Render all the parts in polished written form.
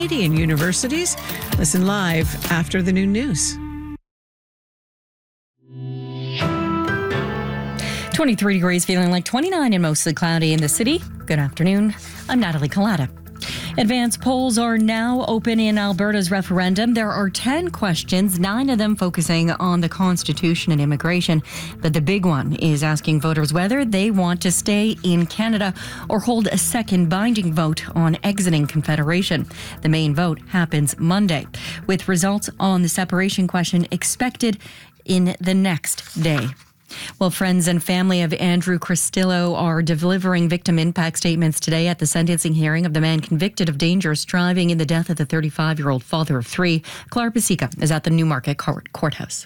Canadian universities. Listen live after the noon news. 23 degrees, feeling like 29 and mostly cloudy in the city. Good afternoon. I'm Natalie Collada. Advance polls are now open in Alberta's referendum. There are 10 questions, 9 of them focusing on the Constitution and immigration. But the big one is asking voters whether they want to stay in Canada or hold a second binding vote on exiting Confederation. The main vote happens Monday, with results on the separation question expected in the next day. Well, friends and family of Andrew Cristillo are delivering victim impact statements today at the sentencing hearing of the man convicted of dangerous driving in the death of the 35-year-old father of 3. Clara Pasica is at the Newmarket Courthouse.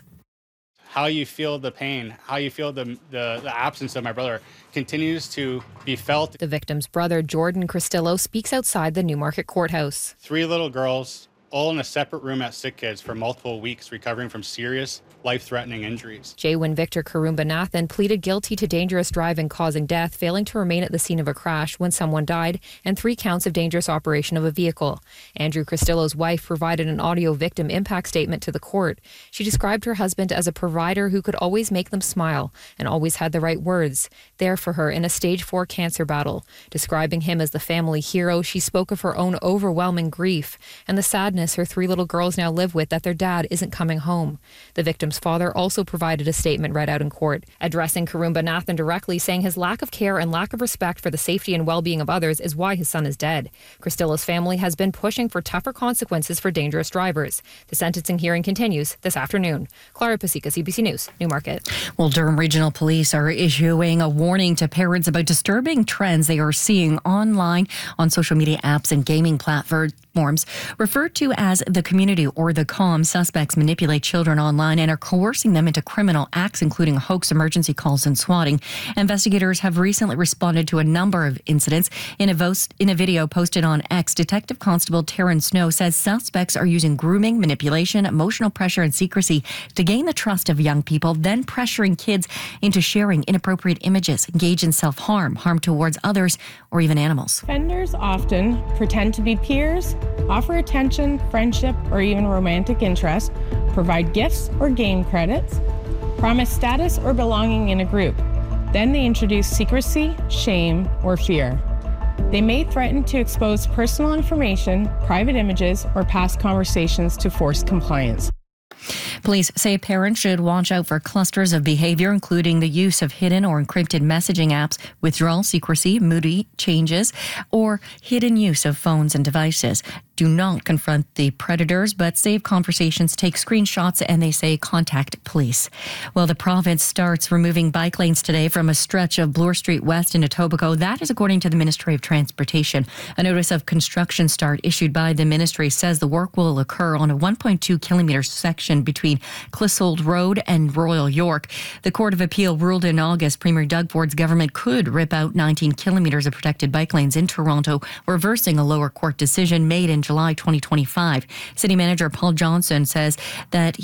How you feel the pain, how you feel the absence of my brother continues to be felt. The victim's brother, Jordan Cristillo, speaks outside the Newmarket Courthouse. 3 little girls, all in a separate room at Sick Kids for multiple weeks, recovering from serious, life-threatening injuries. Jaywin Victor Karumbanathan pleaded guilty to dangerous driving causing death, failing to remain at the scene of a crash when someone died, and 3 counts of dangerous operation of a vehicle. Andrew Cristillo's wife provided an audio victim impact statement to the court. She described her husband as a provider who could always make them smile and always had the right words, there for her in a stage 4 cancer battle. Describing him as the family hero, she spoke of her own overwhelming grief and the sadness her 3 little girls now live with that their dad isn't coming home. The victim's father also provided a statement read out in court, addressing Karumbanathan directly, saying his lack of care and lack of respect for the safety and well-being of others is why his son is dead. Cristillo's family has been pushing for tougher consequences for dangerous drivers. The sentencing hearing continues this afternoon. Clara Pasica, CBC News, Newmarket. Well, Durham Regional Police are issuing a warning to parents about disturbing trends they are seeing online on social media apps and gaming platforms referred to as the community or the COM. Suspects manipulate children online and are coercing them into criminal acts, including hoax, emergency calls, and swatting. Investigators have recently responded to a number of incidents. In a video posted on X, Detective Constable Taryn Snow says suspects are using grooming, manipulation, emotional pressure, and secrecy to gain the trust of young people, then pressuring kids into sharing inappropriate images, engage in self-harm, harm towards others, or even animals. Offenders often pretend to be peers, offer attention, friendship, or even romantic interest, provide gifts or game credits, promise status or belonging in a group. Then they introduce secrecy, shame, or fear. They may threaten to expose personal information, private images, or past conversations to force compliance. Police say parents should watch out for clusters of behavior, including the use of hidden or encrypted messaging apps, withdrawal, secrecy, moody changes, or hidden use of phones and devices. Do not confront the predators, but save conversations, take screenshots, and they say contact police. Well, the province starts removing bike lanes today from a stretch of Bloor Street West in Etobicoke. That is according to the Ministry of Transportation. A notice of construction start issued by the ministry says the work will occur on a 1.2 kilometre section between Clissold Road and Royal York. The Court of Appeal ruled in August Premier Doug Ford's government could rip out 19 kilometres of protected bike lanes in Toronto, reversing a lower court decision made in July 2025. City Manager Paul Johnson says that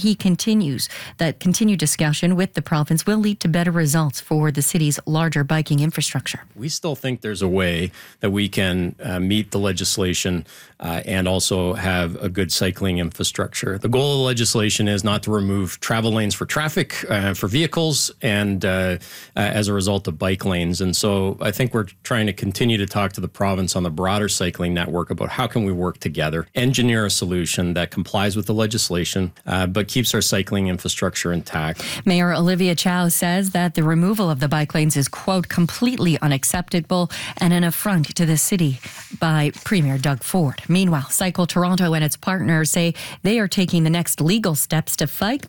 continued discussion with the province will lead to better results for the city's larger biking infrastructure. We still think there's a way that we can meet the legislation and also have a good cycling infrastructure. The goal of the legislation is not to remove travel lanes for traffic, for vehicles, and as a result of bike lanes. And so I think we're trying to continue to talk to the province on the broader cycling network about how can we work together, engineer a solution that complies with the legislation, but keeps our cycling infrastructure intact. Mayor Olivia Chow says that the removal of the bike lanes is, quote, completely unacceptable and an affront to the city by Premier Doug Ford. Meanwhile, Cycle Toronto and its partners say they are taking the next legal steps to fight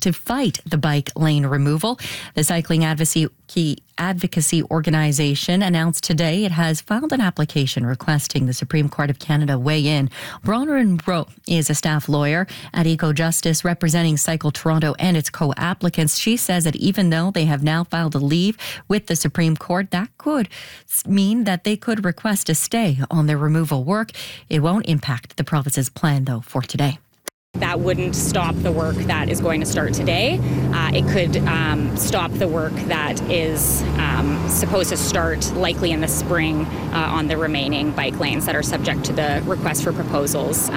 the bike lane removal. The cycling advocacy organization announced today it has filed an application requesting the Supreme Court of Canada weigh in. Bronwyn Rowe is a staff lawyer at EcoJustice representing Cycle Toronto and its co-applicants. She says that even though they have now filed a leave with the Supreme Court, that could mean that they could request a stay on their removal work. It won't impact the province's plan, though, for today. That wouldn't stop the work that is going to start today. It could stop the work that is supposed to start likely in the spring on the remaining bike lanes that are subject to the request for proposals.